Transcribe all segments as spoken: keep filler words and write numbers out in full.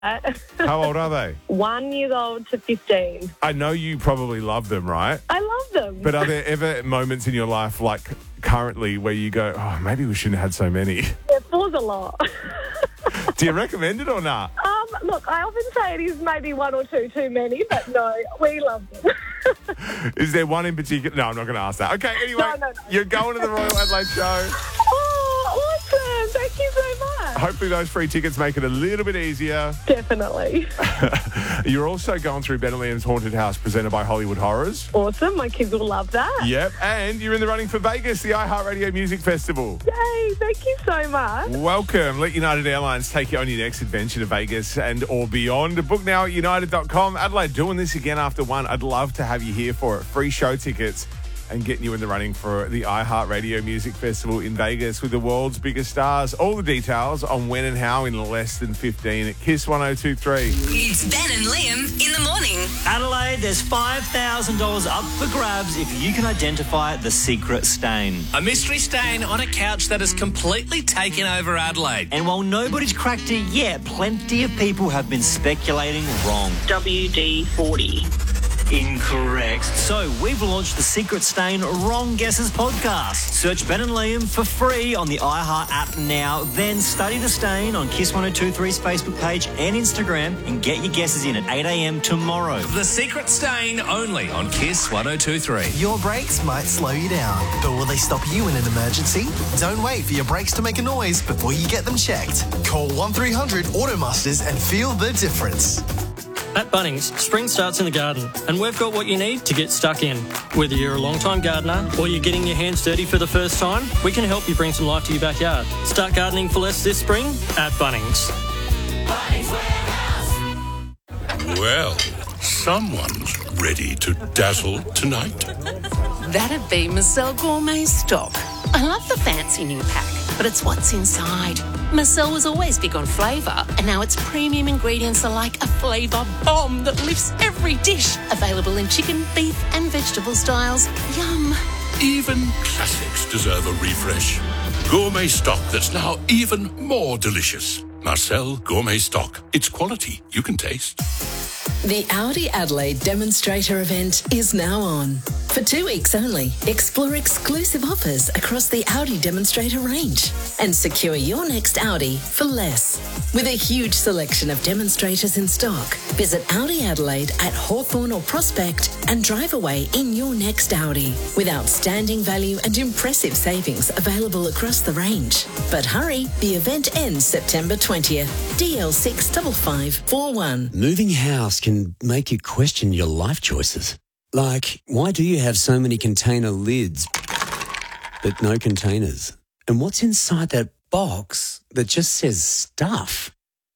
How old are they? One years old to fifteen. I know you probably love them, right? I love them. But are there ever moments in your life, like currently, where you go, oh, maybe we shouldn't have had so many? Yeah, four's a lot. Do you recommend it or not? Um, look, I often say it is maybe one or two too many, but no, we love them. Is there one in particular? No, I'm not going to ask that. Okay, anyway, No, no, no. You're going to the Royal Adelaide show. Oh, awesome. Thank you so much. Hopefully those free tickets make it a little bit easier. Definitely. You're also going through Ben and Liam's Haunted House presented by Hollywood Horrors. Awesome. My kids will love that. Yep, and you're in the running for Vegas, the iHeartRadio Music Festival. Yay. Thank you so much. Welcome. Let United Airlines take you on your next adventure to Vegas and or beyond. Book now at united dot com. Adelaide doing this again after one. I'd love to have you here for it. Free show tickets and getting you in the running for the iHeartRadio Music Festival in Vegas with the world's biggest stars. All the details on when and how in less than fifteen at Kiss one oh two three. It's Ben and Liam in the morning. Adelaide, there's five thousand dollars up for grabs if you can identify the secret stain. A mystery stain on a couch that has completely taken over Adelaide. And while nobody's cracked it yet, plenty of people have been speculating wrong. W D forty. Incorrect. So we've launched the Secret Stain Wrong Guesses podcast. Search Ben and Liam for free on the iHeart app now. Then study the stain on Kiss one oh two three's Facebook page and Instagram and get your guesses in at eight a.m. tomorrow. The Secret Stain only on Kiss one oh two three. Your brakes might slow you down, but will they stop you in an emergency? Don't wait for your brakes to make a noise before you get them checked. Call one three hundred Automasters and feel the difference. At Bunnings, spring starts in the garden, and we've got what you need to get stuck in. Whether you're a long-time gardener or you're getting your hands dirty for the first time, we can help you bring some life to your backyard. Start gardening for less this spring at Bunnings. Bunnings Warehouse. Well, someone's ready to dazzle tonight. That'd be Marcel Gourmet Stock. I love the fancy new pack, but it's what's inside. Marcel was always big on flavour, and now its premium ingredients are like a flavour bomb that lifts every dish. Available in chicken, beef and vegetable styles. Yum. Even classics deserve a refresh. Gourmet stock that's now even more delicious. Marcel Gourmet Stock. It's quality you can taste. The Audi Adelaide demonstrator event is now on. For two weeks only, explore exclusive offers across the Audi demonstrator range and secure your next Audi for less. With a huge selection of demonstrators in stock, visit Audi Adelaide at Hawthorn or Prospect and drive away in your next Audi with outstanding value and impressive savings available across the range. But hurry, the event ends September twentieth. D L six five five four one. Moving house can make you question your life choices. Like, why do you have so many container lids, but no containers? And what's inside that box that just says stuff?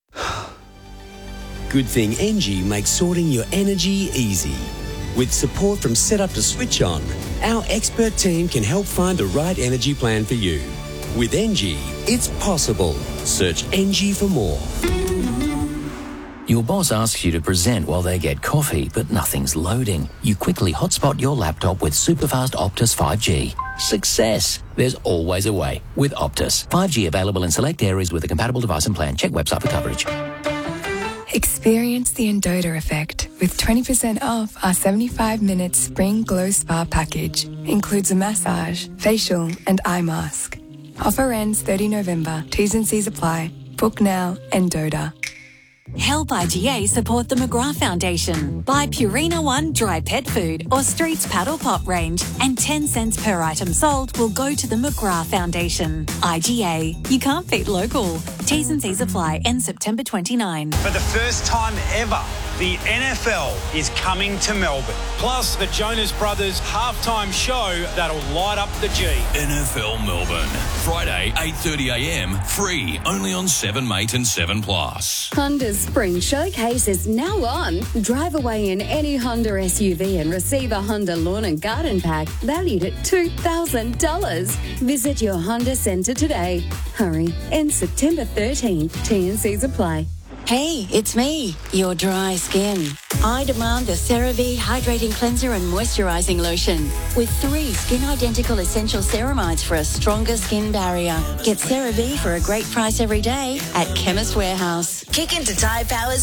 Good thing Engie makes sorting your energy easy. With support from Setup to Switch On, our expert team can help find the right energy plan for you. With Engie, it's possible. Search Engie for more. Your boss asks you to present while they get coffee, but nothing's loading. You quickly hotspot your laptop with superfast Optus five G. Success! There's always a way with Optus. five G available in select areas with a compatible device and plan. Check website for coverage. Experience the Endota effect with twenty percent off our seventy-five minute Spring Glow Spa package. Includes a massage, facial and eye mask. Offer ends thirtieth of November. T's and C's apply. Book now, Endota. Help I G A support the McGrath Foundation. Buy Purina One dry pet food or Streets Paddle Pop range, and ten cents per item sold will go to the McGrath Foundation. I G A. You can't beat local. T's and C's apply. End September twenty-ninth. For the first time ever, the N F L is coming to Melbourne. Plus, the Jonas Brothers halftime show that'll light up the G. N F L Melbourne. Friday, eight thirty a m. Free. Only on seven mate and seven plus. Honda's Spring Showcase is now on. Drive away in any Honda S U V and receive a Honda Lawn and Garden Pack valued at two thousand dollars. Visit your Honda Centre today. Hurry. End September thirteenth. T and C's apply. Hey, it's me, your dry skin. I demand the CeraVe Hydrating Cleanser and Moisturising Lotion with three skin-identical essential ceramides for a stronger skin barrier. Get CeraVe for a great price every day at Chemist Warehouse. Kick into Tyre Power's